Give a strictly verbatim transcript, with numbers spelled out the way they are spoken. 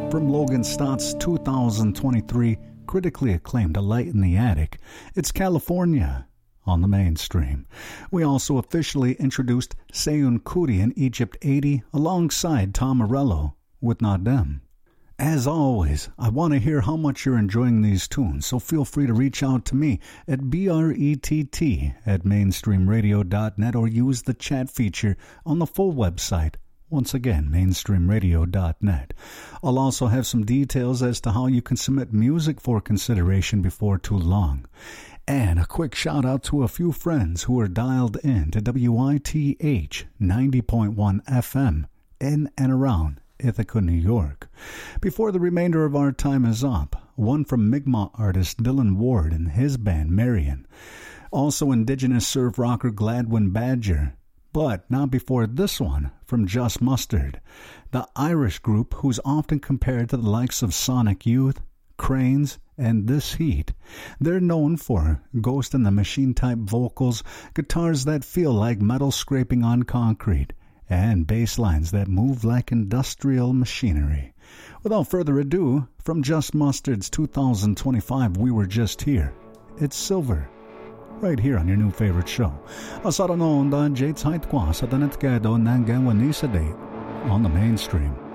From Logan Stott's two thousand twenty-three critically acclaimed A Light in the Attic, it's California on the mainstream. We also officially introduced Seun Kuti and Egypt eighty alongside Tom Morello with Not Them. As always, I want to hear how much you're enjoying these tunes, so feel free to reach out to me at B R E T T at mainstream radio dot net or use the chat feature on the full website. Once again, mainstream radio dot net. I'll also have some details as to how you can submit music for consideration before too long. And a quick shout out to a few friends who are dialed in to W I T H ninety point one F M in and around Ithaca, New York. Before the remainder of our time is up, one from Mi'kmaq artist Dylan Ward and his band Marion. Also indigenous surf rocker Gladwin Badger. But not before this one from Just Mustard, the Irish group who's often compared to the likes of Sonic Youth, Cranes, and This Heat. They're known for Ghost in the Machine type vocals, guitars that feel like metal scraping on concrete, and bass lines that move like industrial machinery. Without further ado, from Just Mustard's two thousand twenty-five We Were Just Here, it's Silver. Right here on your new favorite show. Asara no onda Jade Sait Kwa sa Danet Gado Nangan Wanisa Date on the mainstream.